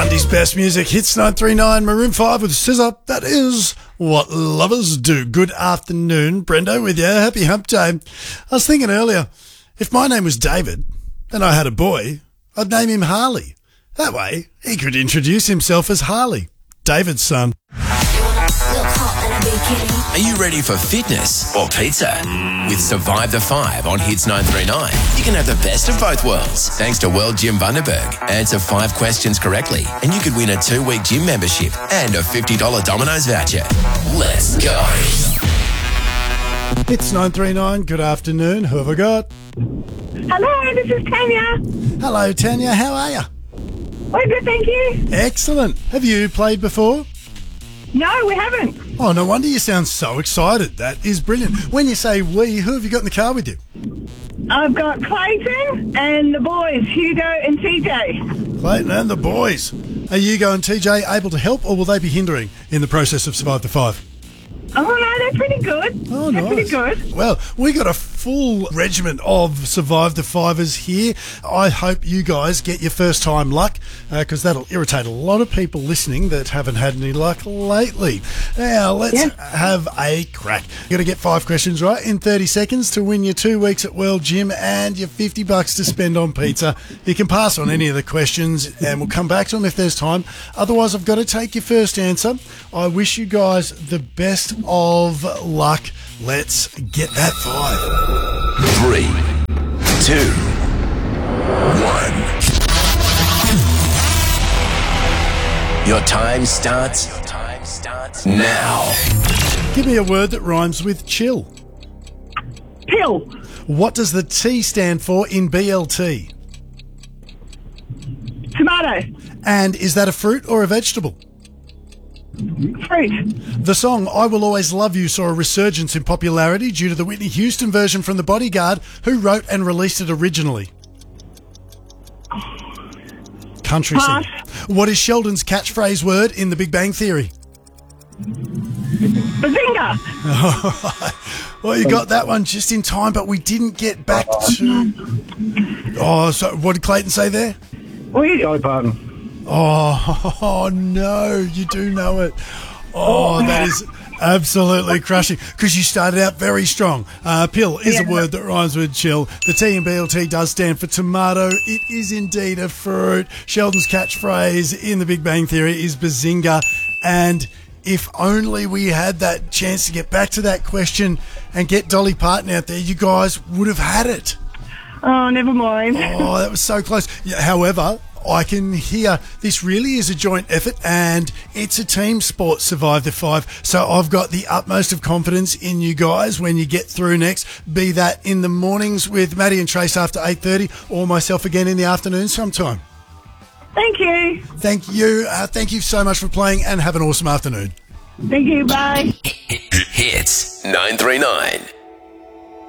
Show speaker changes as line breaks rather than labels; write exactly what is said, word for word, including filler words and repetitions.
Monday's best music, Hits nine three nine, Maroon five with Scissor. That is what lovers do. Good afternoon, Brendo with you. Happy hump day. I was thinking earlier, if my name was David and I had a boy, I'd name him Harley. That way, he could introduce himself as Harley, David's son.
Are you ready for fitness or pizza? With Survive the Five on Hits nine three nine, you can have the best of both worlds. Thanks to World Gym Bundaberg. Answer five questions correctly and you could win a two-week gym membership and a fifty dollars Domino's voucher. Let's go.
Hits nine three nine, good afternoon. Who have I got?
Hello, this is Tanya.
Hello, Tanya. How are you?
We're good, thank you.
Excellent. Have you played before?
No, we haven't.
Oh, no wonder you sound so excited. That is brilliant. When you say we, who have you got in the car with you?
I've got Clayton and the boys, Hugo and T J.
Clayton and the boys. Are Hugo and T J able to help, or will they be hindering in the process of Survive the Five?
Oh, no, they're pretty good.
Oh,
they're
nice.
pretty good.
Well, we got a full regiment of Survive the Fivers here. I hope you guys get your first time luck, because uh, that'll irritate a lot of people listening that haven't had any luck lately. Now, let's
Yeah.
have a crack. You've got to get five questions right in thirty seconds to win your two weeks at World Gym and your fifty bucks to spend on pizza. You can pass on any of the questions and we'll come back to them if there's time. Otherwise, I've got to take your first answer. I wish you guys the best of luck. Let's get that five.
Three, two, one. Your time starts now.
Give me a word that rhymes with chill.
Pill.
What does the T stand for in B L T?
Tomato.
And is that a fruit or a vegetable?
Fruit.
The song I Will Always Love You saw a resurgence in popularity due to the Whitney Houston version from The Bodyguard. Who wrote and released it originally? Country singer.
Pass.
What is Sheldon's catchphrase word in The Big Bang Theory?
Bazinga.
Well, you got that one just in time, but we didn't get back to... Oh, so what did Clayton say there?
We.
Oh, pardon.
Oh, oh, no, you do know it. Oh, that is absolutely crushing because you started out very strong. Uh, pill is
Yeah.
a word that rhymes with chill. The T in B L T does stand for tomato. It is indeed a fruit. Sheldon's catchphrase in The Big Bang Theory is bazinga. And if only we had that chance to get back to that question and get Dolly Parton out there, you guys would have had it.
Oh, never mind.
Oh, that was so close. Yeah, however, I can hear this really is a joint effort and it's a team sport, Survive the Five. So I've got the utmost of confidence in you guys when you get through next, be that in the mornings with Maddie and Trace after eight thirty or myself again in the afternoon sometime.
Thank you.
Thank you. Uh, thank you so much for playing and have an awesome afternoon.
Thank you. Bye.
Hits nine three nine.